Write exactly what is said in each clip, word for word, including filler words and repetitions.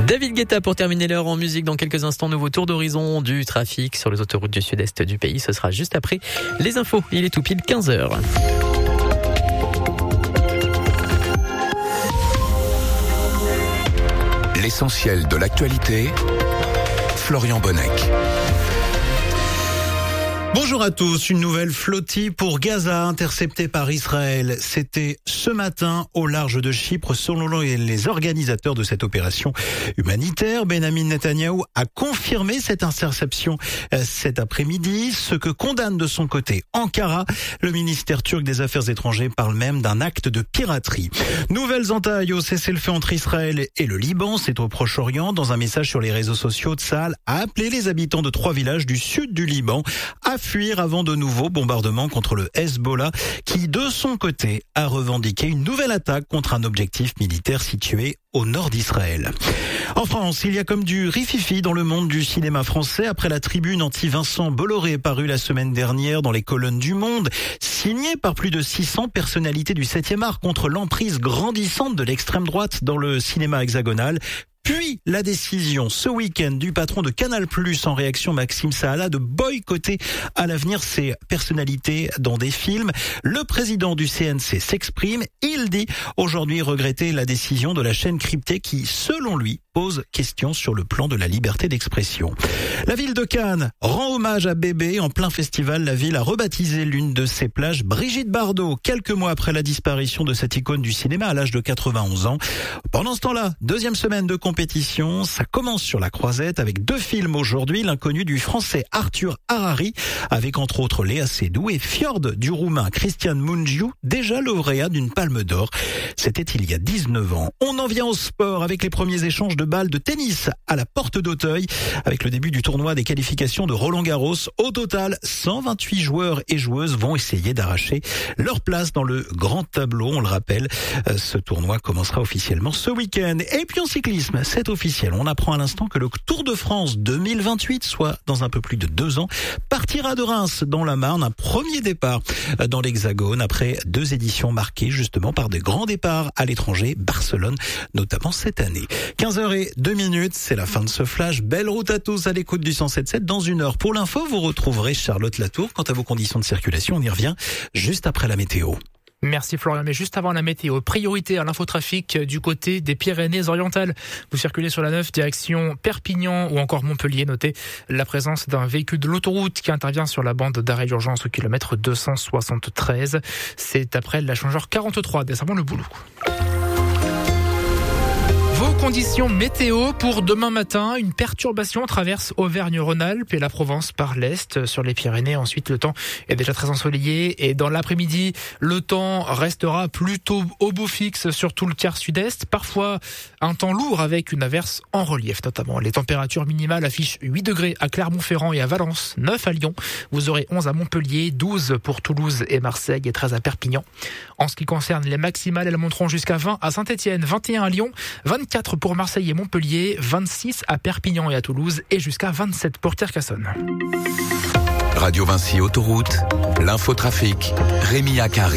David Guetta pour terminer l'heure en musique. Dans quelques instants, nouveau tour d'horizon du trafic sur les autoroutes du sud-est du pays. Ce sera juste après les infos. Il est tout pile quinze heures. L'essentiel de l'actualité, Florian Bonnec. Bonjour à tous. Une nouvelle flottille pour Gaza interceptée par Israël. C'était ce matin au large de Chypre. Selon les organisateurs de cette opération humanitaire, Benjamin Netanyahou a confirmé cette interception cet après-midi, ce que condamne de son côté Ankara. Le ministère turc des Affaires étrangères parle même d'un acte de piraterie. Nouvelles entailles au cessez-le-feu entre Israël et le Liban, c'est au Proche-Orient. Dans un message sur les réseaux sociaux, Tsahal a appelé les habitants de trois villages du sud du Liban à fuir avant de nouveaux bombardements contre le Hezbollah, qui de son côté a revendiqué une nouvelle attaque contre un objectif militaire situé au nord d'Israël. En France, il y a comme du rififi dans le monde du cinéma français après la tribune anti-Vincent Bolloré parue la semaine dernière dans les colonnes du Monde, signée par plus de six cents personnalités du septième art contre l'emprise grandissante de l'extrême droite dans le cinéma hexagonal. Puis la décision ce week-end du patron de Canal plus, en réaction Maxime Saada, de boycotter à l'avenir ces personnalités dans des films. Le président du C N C s'exprime. Il dit aujourd'hui regretter la décision de la chaîne cryptée qui, selon lui, pose question sur le plan de la liberté d'expression. La ville de Cannes rend hommage à Bébé. En plein festival, la ville a rebaptisé l'une de ses plages Brigitte Bardot, quelques mois après la disparition de cette icône du cinéma à l'âge de quatre-vingt-onze ans. Pendant ce temps-là, deuxième semaine de compétition, ça commence sur la Croisette avec deux films aujourd'hui. L'inconnu du français Arthur Harari, avec entre autres Léa Seydoux, et Fjord du roumain Cristian Mungiu, déjà lauréat d'une Palme d'Or. C'était il y a dix-neuf ans. On en vient au sport avec les premiers échanges de balles de tennis à la porte d'Auteuil, avec le début du tournoi des qualifications de Roland-Garros. Au total, cent vingt-huit joueurs et joueuses vont essayer d'arracher leur place dans le grand tableau. On le rappelle, ce tournoi commencera officiellement ce week-end. Et puis en cyclisme, c'est officiel. On apprend à l'instant que le Tour de France deux mille vingt-huit, soit dans un peu plus de deux ans, partira de Reims dans la Marne. Un premier départ dans l'Hexagone après deux éditions marquées justement par des grands départs à l'étranger, Barcelone notamment cette année. quinze heures et deux minutes, c'est la fin de ce flash. Belle route à tous à l'écoute du cent sept sept. Dans une heure, pour l'info, vous retrouverez Charlotte Latour. Quant à vos conditions de circulation, on y revient juste après la météo. Merci Florian, mais juste avant la météo, priorité à l'infotrafic du côté des Pyrénées-Orientales. Vous circulez sur la neuf, direction Perpignan ou encore Montpellier. Notez la présence d'un véhicule de l'autoroute qui intervient sur la bande d'arrêt d'urgence au kilomètre deux cent soixante-treize. C'est après la changeur quarante-trois, descendant le Boulou. Vos conditions météo pour demain matin, une perturbation traverse Auvergne-Rhône-Alpes et la Provence par l'est sur les Pyrénées. Ensuite, le temps est déjà très ensoleillé et dans l'après-midi, le temps restera plutôt au beau fixe sur tout le quart sud-est. Parfois, un temps lourd avec une averse en relief notamment. Les températures minimales affichent huit degrés à Clermont-Ferrand et à Valence, neuf à Lyon. Vous aurez onze à Montpellier, douze pour Toulouse et Marseille et treize à Perpignan. En ce qui concerne les maximales, elles monteront jusqu'à vingt à Saint-Étienne, vingt et un à Lyon, vingt-quatre pour Marseille et Montpellier, vingt-six à Perpignan et à Toulouse et jusqu'à vingt-sept pour Carcassonne. Radio Vinci Autoroute, l'infotrafic, Rémi Akari.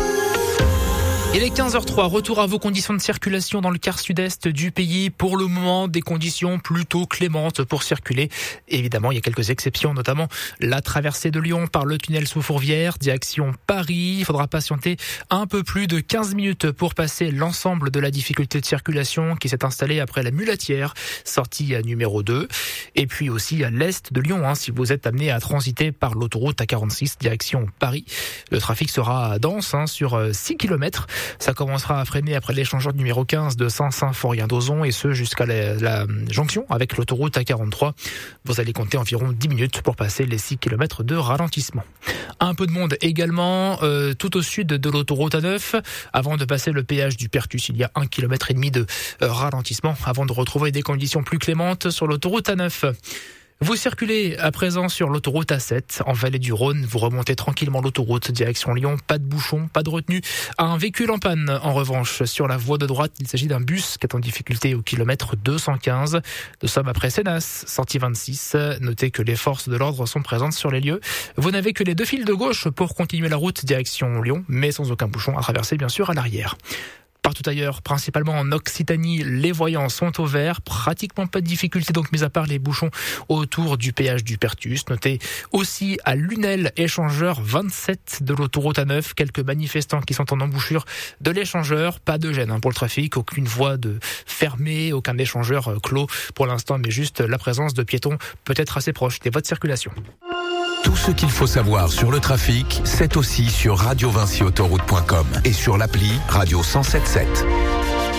Il est quinze heures trois, retour à vos conditions de circulation dans le quart sud-est du pays. Pour le moment, des conditions plutôt clémentes pour circuler. Évidemment, il y a quelques exceptions, notamment la traversée de Lyon par le tunnel sous Fourvière, direction Paris. Il faudra patienter un peu plus de quinze minutes pour passer l'ensemble de la difficulté de circulation qui s'est installée après la Mulatière, sortie à numéro deux. Et puis aussi à l'est de Lyon, hein, si vous êtes amené à transiter par l'autoroute A quarante-six, direction Paris. Le trafic sera dense hein, sur six kilomètres. Ça commencera à freiner après l'échangeur numéro quinze de Saint-Symphorien-d'Ozon et ce jusqu'à la, la jonction avec l'autoroute A quarante-trois. Vous allez compter environ dix minutes pour passer les six kilomètres de ralentissement. Un peu de monde également euh, tout au sud de l'autoroute A neuf. Avant de passer le péage du Pertus, il y a un kilomètre et demi de euh, ralentissement avant de retrouver des conditions plus clémentes sur l'autoroute A neuf. Vous circulez à présent sur l'autoroute A sept en vallée du Rhône. Vous remontez tranquillement l'autoroute direction Lyon. Pas de bouchon, pas de retenue. Un véhicule en panne, en revanche, sur la voie de droite. Il s'agit d'un bus qui est en difficulté au kilomètre deux cent quinze. Nous sommes après Sénas, sortie vingt-six. Notez que les forces de l'ordre sont présentes sur les lieux. Vous n'avez que les deux fils de gauche pour continuer la route direction Lyon, mais sans aucun bouchon à traverser, bien sûr, à l'arrière. Partout ailleurs, principalement en Occitanie, les voyants sont au vert. Pratiquement pas de difficulté, donc mis à part les bouchons autour du péage du Pertus. Notez aussi à Lunel, échangeur vingt-sept de l'autoroute A neuf, quelques manifestants qui sont en embouchure de l'échangeur. Pas de gêne hein, pour le trafic, aucune voie de fermée, aucun échangeur clos pour l'instant, mais juste la présence de piétons peut-être assez proche des voies de circulation. Tout ce qu'il faut savoir sur le trafic, c'est aussi sur radio vinci autoroute point com et sur l'appli Radio cent sept sept.